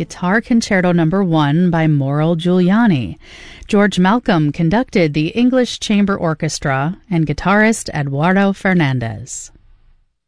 Guitar Concerto No. 1 by Mauro Giuliani. George Malcolm conducted the English Chamber Orchestra and guitarist Eduardo Fernandez.